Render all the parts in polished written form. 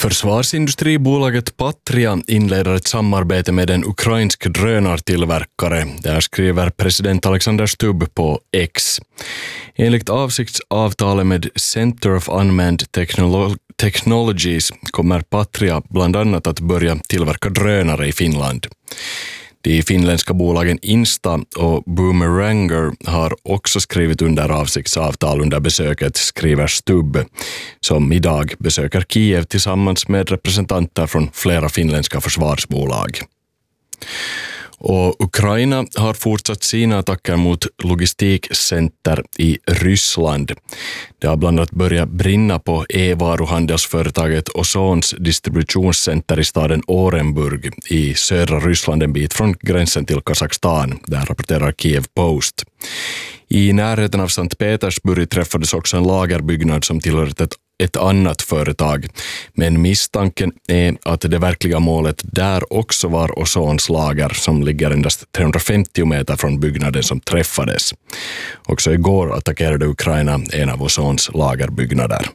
Försvarsindustribolaget Patria inleder ett samarbete med en ukrainsk drönartillverkare. Där skriver president Alexander Stubb på X. Enligt avsiktsavtalet med Center of Unmanned Technologies kommer Patria bland annat att börja tillverka drönare i Finland. De finländska bolagen Insta och Boomeranger har också skrivit under avsiktsavtal under besöket, skriver Stubb, som idag besöker Kiev tillsammans med representanter från flera finländska försvarsbolag. Och Ukraina har fortsatt sina attacker mot logistikcenter i Ryssland. Det har bland annat börjat brinna på e-varuhandelsföretaget Ozons distributionscenter i staden Orenburg i södra Ryssland, en bit från gränsen till Kazakstan, där rapporterar Kiev Post. I närheten av Sankt Petersburg träffades också en lagerbyggnad som tillhör ett annat företag. Men misstanken är att det verkliga målet där också var Ozons lager som ligger endast 350 meter från byggnaden som träffades. Också igår attackerade Ukraina en av Ozons lagerbyggnader.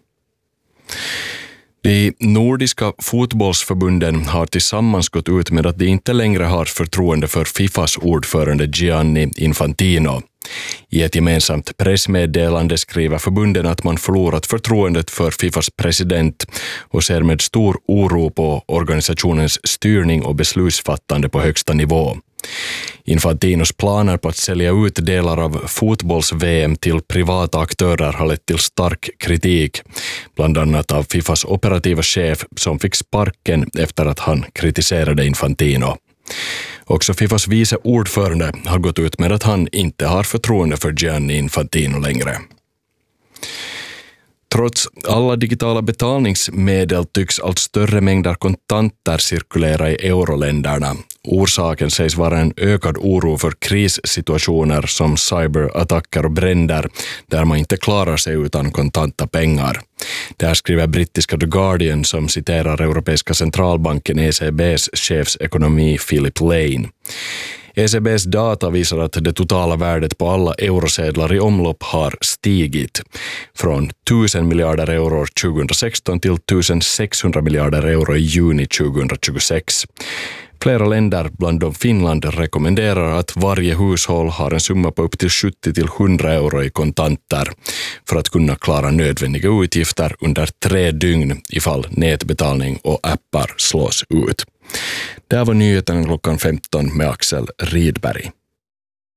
De nordiska fotbollsförbunden har tillsammans gått ut med att de inte längre har förtroende för Fifas ordförande Gianni Infantino. I ett gemensamt pressmeddelande skriver förbunden att man förlorat förtroendet för Fifas president och ser med stor oro på organisationens styrning och beslutsfattande på högsta nivå. Infantinos planer på att sälja ut delar av fotbolls-VM till privata aktörer har lett till stark kritik, bland annat av Fifas operativa chef som fick sparken efter att han kritiserade Infantino. Också Fifas vice ordförande har gått ut med att han inte har förtroende för Gianni Infantino längre. Trots alla digitala betalningsmedel tycks allt större mängder kontanter cirkulera i euroländerna. Orsaken sägs vara en ökad oro för krissituationer som cyberattacker och bränder där man inte klarar sig utan kontanta pengar. Där skriver brittiska The Guardian som citerar Europeiska centralbanken ECBs chefsekonomi Philip Lane. ECBs data visar att det totala värdet på alla eurosedlar i omlopp har stigit från 1000 miljarder euro 2016 till 1600 miljarder euro i juni 2026. Flera länder, bland dem Finland, rekommenderar att varje hushåll har en summa på upp till 70 till 100 euro i kontanter för att kunna klara nödvändiga utgifter under 3 dygn ifall nätbetalning och appar slås ut. Det här var nyheten klockan 15 med Axel Rydberg.